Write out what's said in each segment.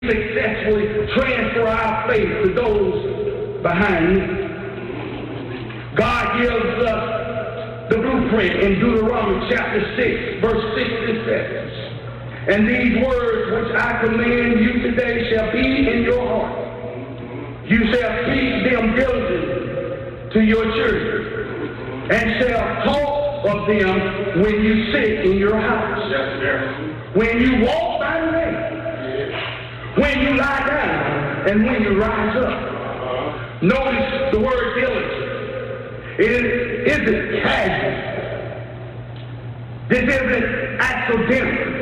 successfully transfer our faith to those behind me. God gives us the blueprint in Deuteronomy chapter 6, verse 6 and 7. And these words which I command you today shall be in your heart. You shall speak them diligently to your children, and shall talk of them when you sit in your house, when you walk by the way, when you lie down, and when you rise up. Notice the word diligent. It isn't casual. This isn't accidental.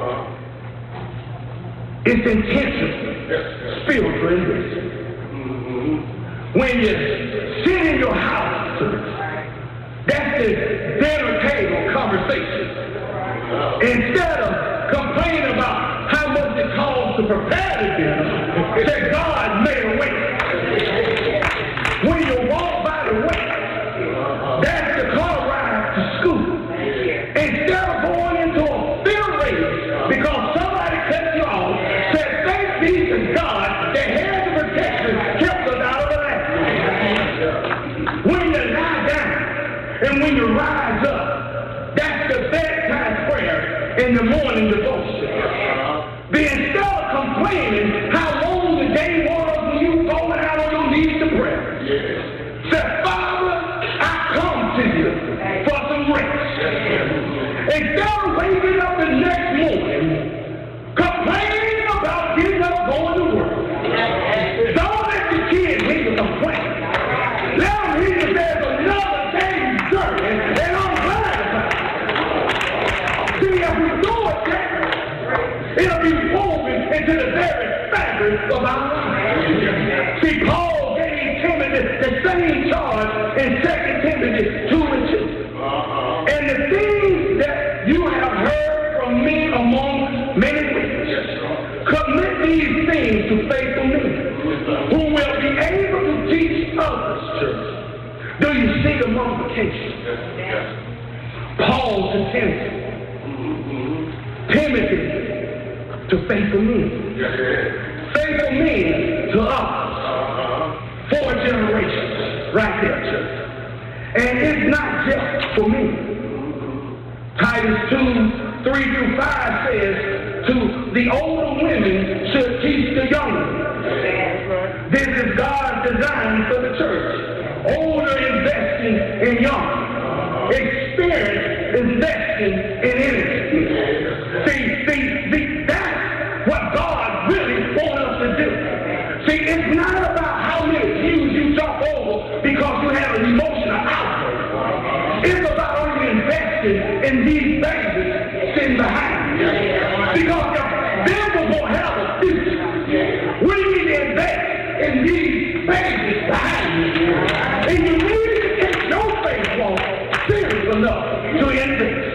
It's intentional, spiritual investment. When you sit in your house, that's the dinner table conversation. Instead of complaining about how much it costs to prepare the dinner, say God made a way. When you walk by the way, that's the car ride to school. Instead of going into a field race because somebody cut you off, say thanks be to God that had the protection kept us out of the land. When you lie down and when you rise up, that's the bedtime prayer in the morning devotion. Instead of complaining how long the day was when you going out on your knees to pray, say, Father, I come to you for some rest. Instead of waking up the next morning complaining about getting up going to work, don't let the kids hear you complain. Let them hear you there's another day's journey, and I'm glad about it. See, if we do it that, it'll be woven into the very fabric of our lives. See, Paul gave Timothy the same charge in 2 Timothy 2 and 2. And the things that you have heard from me among many witnesses, commit these things to faithful men, who will be able to teach others. Do you see the multiplication? Paul to Timothy, Timothy to faithful men, faithful men to us, 4 generations, right there, church. And it's not just for me. Titus 2, 3 through 5 says, to the older women should teach the younger. This is God's design for the church. Older investing in young. Experience investing in innocence. See, that's what God really wants us to do. See, it's not about how many pews you jump over because you have an emotional outburst. It's about are you investing in these babies sitting behind you. Because them will have a future. We need to invest in these babies behind you. And you need to take your faith walk serious enough to invest.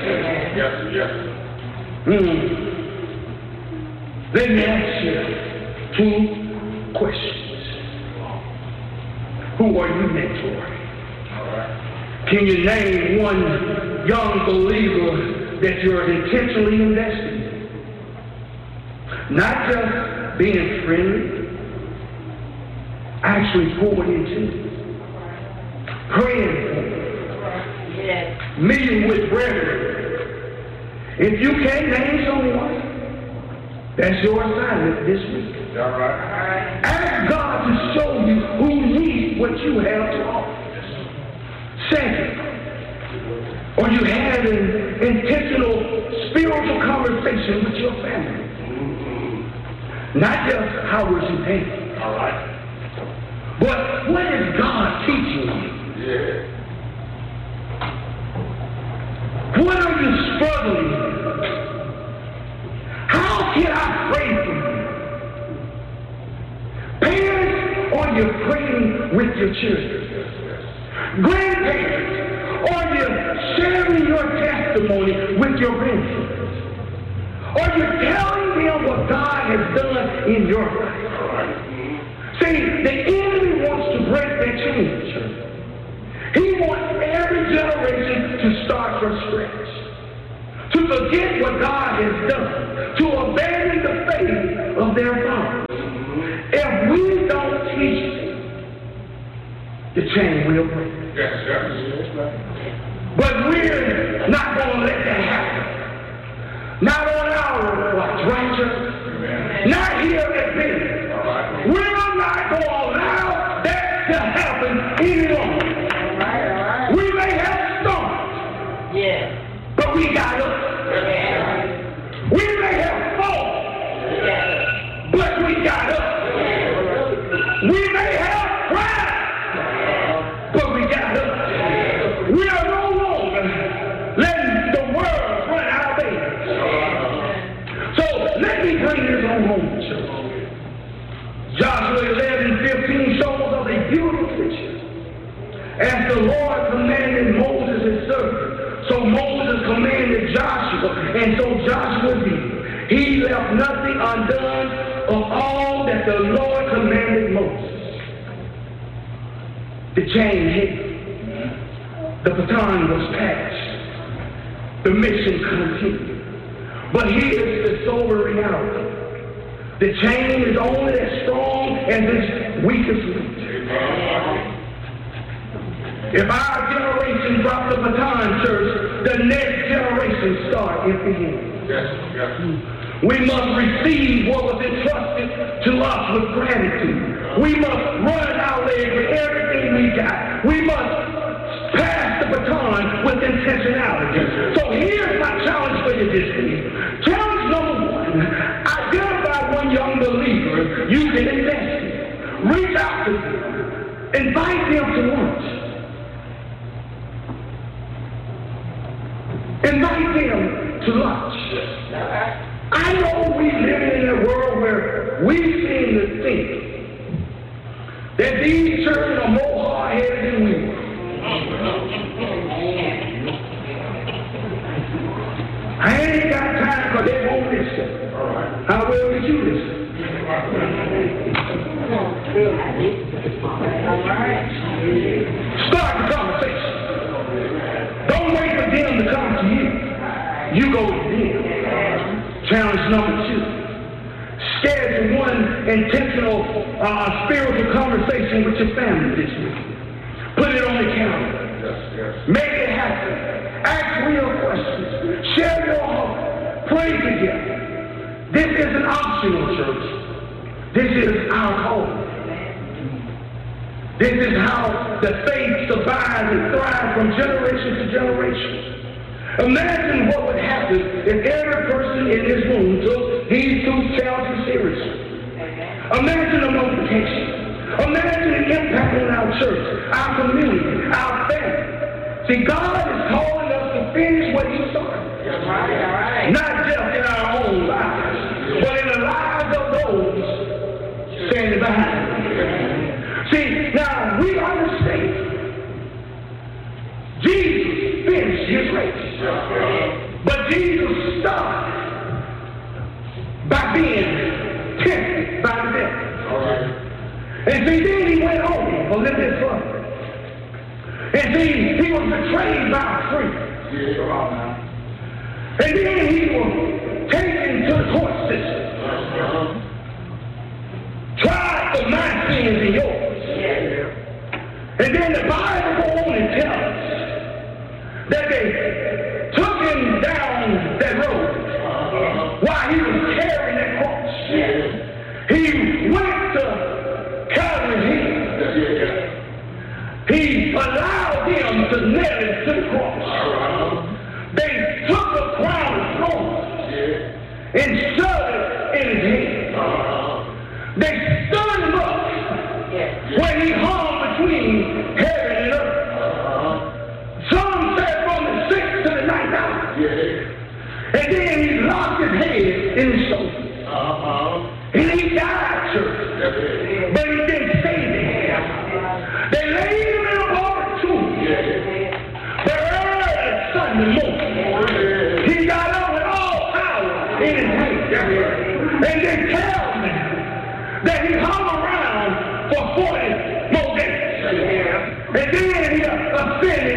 Let me ask you 2 questions. Who are you mentoring? Can you name one young believer that you're intentionally investing in? Not just being friendly, actually pouring into, praying for, meeting with brethren. If you can't name someone, that's your assignment this week. Ask God to show you who needs what you have to offer. Second, or you had an intentional spiritual conversation with your family. Not just how was you paid. But what is God teaching you? What are you struggling with? How can I pray for you? Parents, are you praying with your children? Grandparents, are you sharing your testimony with your grandchildren? Are you telling them what God has done in your life? See, the enemy wants to break that chain. He wants every generation to start from scratch, to forget what God has done, to abandon the faith of their fathers. If we don't teach them, the chain will break. Yes, yes. But we're not going to let that happen. Not on our watch, right, church? Not here at Benton. Right. We're not going to allow that to happen any longer. Right. We may have storms, Yeah. but we got up. Yeah. We may have fallen, Yeah. but we got up. We may have cried, but we got up. We are no longer letting the world run our babies. So let me bring this on home, church. Joshua 11:15 shows us a beautiful picture. As the Lord commanded Moses his servant, so Moses commanded Joshua, and so Joshua did. He left nothing undone of all that the Lord commanded Moses. The chain hit. The baton was passed. The mission continued. But here's the sober reality. The chain is only as strong as its weakest link. If our generation drops the baton, church, the next generation start empty handed. Yes, yes. We must receive what was entrusted to us with gratitude. We must run our legs with everything we got. We must pass the baton with intentionality. So here's my challenge for you this week. Challenge number one, identify one young believer you can invest in. Reach out to them. Invite them to lunch. Invite them to lunch. I know we live in a world where we seem to think that these children are more hard-headed than we are. I ain't got time because they won't listen. How well did you listen? Start the conversation. Don't wait for them to come to you. You go to them. Challenge number two. Schedule one intentional spiritual conversation with your family this week. Put it on the calendar. Yes, yes. Make it happen. Ask real questions. Share your heart. Pray together. This isn't optional, church. This is our calling. This is how the faith survives and thrives from generation to generation. Imagine what would happen if every person in this room took these two challenges seriously. Imagine the multiplication. Imagine the impact on our church, our community, our family. See, God is calling us to finish what He started. Right. Not just in our own lives, but in the lives of those standing behind. See, now we understand Jesus finished His race. But Jesus stopped by being tempted by the devil. And see, then He went on a little bit further. And see, He was betrayed by a friend. And then He was taken to the court system. Tried for my sins and yours. And then the Bible goes on and tells us that they took Him down that road while He was carrying that cross. He went to Calvary's Hill. He allowed them to nail Him to the cross. They took a crown of thorns and shoved it in His head. They stood Him up when He hung between heaven and earth. Some said from the 6th to the 9th hour. And then He locked His head in His shoulder. And He died, church. But He didn't stay there. They laid Him in a borrowed tomb. But early Sunday morning, He got up with all power in His hand. And they tell me that He hung around for 40 more days. And then He ascended